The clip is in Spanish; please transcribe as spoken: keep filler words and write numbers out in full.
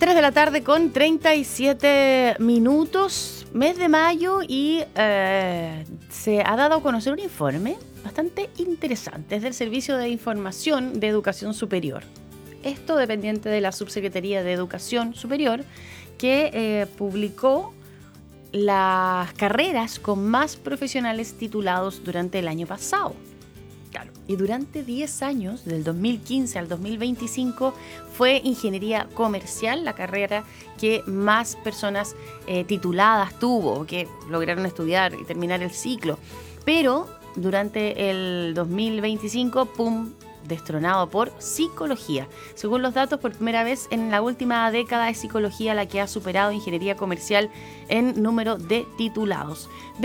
tres de la tarde con treinta y siete minutos, mes de mayo, y eh, se ha dado a conocer un informe bastante interesante. Es del Servicio de Información de Educación Superior. Esto dependiente de la Subsecretaría de Educación Superior, que eh, publicó las carreras con más profesionales titulados durante el año pasado. Claro. Y durante diez años, del dos mil quince al dos mil veinticinco, fue Ingeniería Comercial la carrera que más personas eh, tituladas tuvo, que lograron estudiar y terminar el ciclo. Pero durante el dos mil veinticinco, ¡pum!, destronado por Psicología. Según los datos, por primera vez en la última década es Psicología la que ha superado Ingeniería Comercial en número de titulados.